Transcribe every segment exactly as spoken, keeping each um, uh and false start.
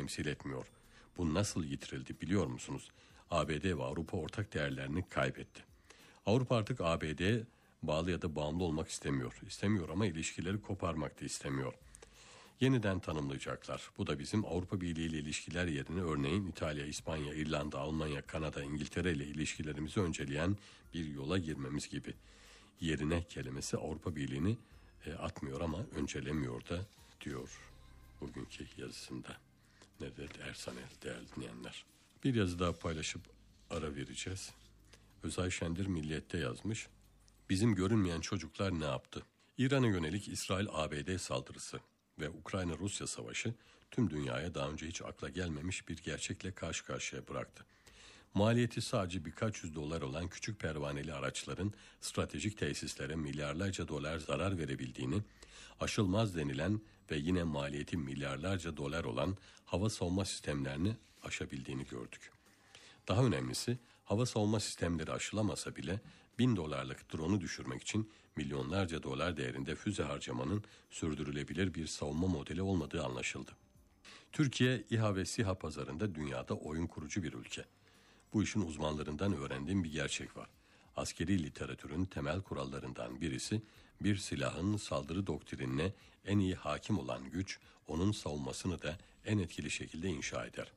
temsil etmiyor. Bu nasıl yitirildi biliyor musunuz? A B D ve Avrupa ortak değerlerini kaybetti. Avrupa artık A B D'ye bağlı ya da bağımlı olmak istemiyor. İstemiyor ama ilişkileri koparmak da istemiyor. Yeniden tanımlayacaklar. Bu da bizim Avrupa Birliği ile ilişkiler yerine örneğin İtalya, İspanya, İrlanda, Almanya, Kanada, İngiltere ile ilişkilerimizi önceleyen bir yola girmemiz gibi. Yerine kelimesi Avrupa Birliği'ni e, atmıyor ama öncelemiyor da diyor bugünkü yazısında. Nedret Ersanel değerli dinleyenler. Bir yazı daha paylaşıp ara vereceğiz. Özay Şendir Milliyet'te yazmış. Bizim görünmeyen çocuklar ne yaptı? İran'a yönelik İsrail-A B D saldırısı ve Ukrayna-Rusya savaşı tüm dünyaya daha önce hiç akla gelmemiş bir gerçekle karşı karşıya bıraktı. Maliyeti sadece birkaç yüz dolar olan küçük pervaneli araçların stratejik tesislere milyarlarca dolar zarar verebildiğini, aşılmaz denilen ve yine maliyeti milyarlarca dolar olan hava savunma sistemlerini aşabildiğini gördük. Daha önemlisi hava savunma sistemleri aşılamasa bile bin dolarlık drone'u düşürmek için milyonlarca dolar değerinde füze harcamanın sürdürülebilir bir savunma modeli olmadığı anlaşıldı. Türkiye İHA ve SİHA pazarında dünyada oyun kurucu bir ülke. Bu işin uzmanlarından öğrendiğim bir gerçek var. Askeri literatürün temel kurallarından birisi bir silahın saldırı doktrinine en iyi hakim olan güç onun savunmasını da en etkili şekilde inşa eder.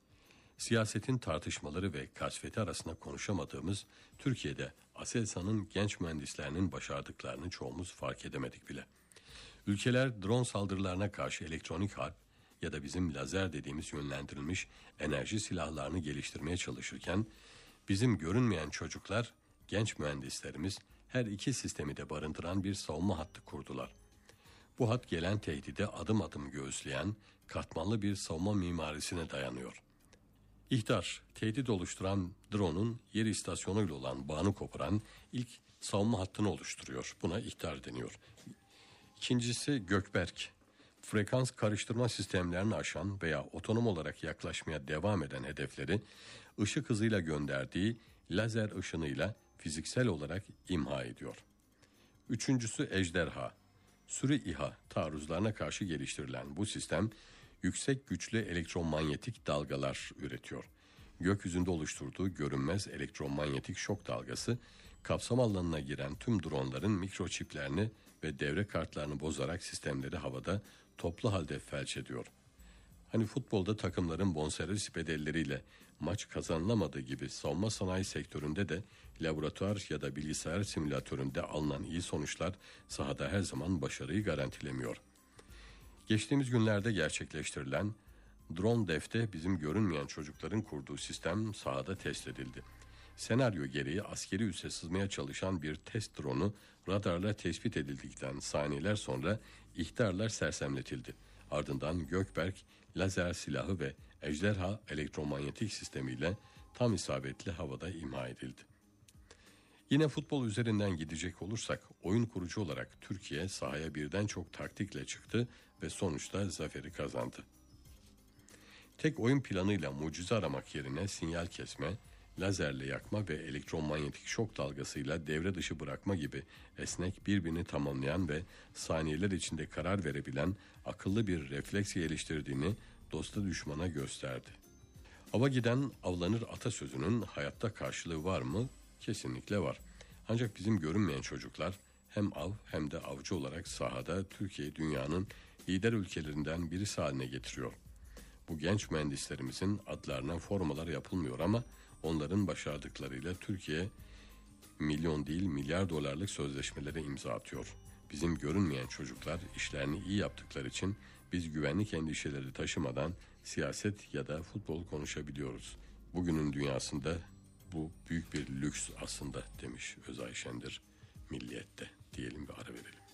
Siyasetin tartışmaları ve kasveti arasında konuşamadığımız Türkiye'de Aselsan'ın genç mühendislerinin başardıklarını çoğumuz fark edemedik bile. Ülkeler drone saldırılarına karşı elektronik harp ya da bizim lazer dediğimiz yönlendirilmiş enerji silahlarını geliştirmeye çalışırken bizim görünmeyen çocuklar, genç mühendislerimiz her iki sistemi de barındıran bir savunma hattı kurdular. Bu hat gelen tehdide adım adım göğüsleyen katmanlı bir savunma mimarisine dayanıyor. İHTAR, tehdit oluşturan drone'un yer istasyonuyla olan bağını koparan ilk savunma hattını oluşturuyor. Buna İHTAR deniyor. İkincisi Gökberk, frekans karıştırma sistemlerini aşan veya otonom olarak yaklaşmaya devam eden hedefleri ışık hızıyla gönderdiği lazer ışınıyla fiziksel olarak imha ediyor. Üçüncüsü Ejderha, sürü İHA taarruzlarına karşı geliştirilen bu sistem yüksek güçlü elektromanyetik dalgalar üretiyor. Gökyüzünde oluşturduğu görünmez elektromanyetik şok dalgası kapsam alanına giren tüm dronların mikroçiplerini ve devre kartlarını bozarak sistemleri havada toplu halde felç ediyor. Hani futbolda takımların bonservis bedelleriyle maç kazanılamadığı gibi savunma sanayi sektöründe de laboratuvar ya da bilgisayar simülatöründe alınan iyi sonuçlar sahada her zaman başarıyı garantilemiyor. Geçtiğimiz günlerde gerçekleştirilen Drone Dev'te bizim görünmeyen çocukların kurduğu sistem sahada test edildi. Senaryo gereği askeri üsse sızmaya çalışan bir test drone'u radarla tespit edildikten saniyeler sonra ihtarlar sersemletildi. Ardından Gökberk lazer silahı ve Ejderha elektromanyetik sistemiyle tam isabetli havada imha edildi. Yine futbol üzerinden gidecek olursak oyun kurucu olarak Türkiye sahaya birden çok taktikle çıktı ve sonuçta zaferi kazandı. Tek oyun planıyla mucize aramak yerine sinyal kesme, lazerle yakma ve elektromanyetik şok dalgasıyla devre dışı bırakma gibi esnek birbirini tamamlayan ve saniyeler içinde karar verebilen akıllı bir refleks geliştirdiğini dosta düşmana gösterdi. Ava giden avlanır atasözünün hayatta karşılığı var mı? Kesinlikle var. Ancak bizim görünmeyen çocuklar hem av hem de avcı olarak sahada Türkiye'yi dünyanın lider ülkelerinden birisi haline getiriyor. Bu genç mühendislerimizin adlarına formalar yapılmıyor ama onların başardıklarıyla Türkiye milyon değil milyar dolarlık sözleşmelere imza atıyor. Bizim görünmeyen çocuklar işlerini iyi yaptıkları için biz güvenlik endişeleri taşımadan siyaset ya da futbol konuşabiliyoruz. Bugünün dünyasında bu büyük bir lüks aslında demiş Özay Şendir Milliyet'te. Diyelim bir ara verelim.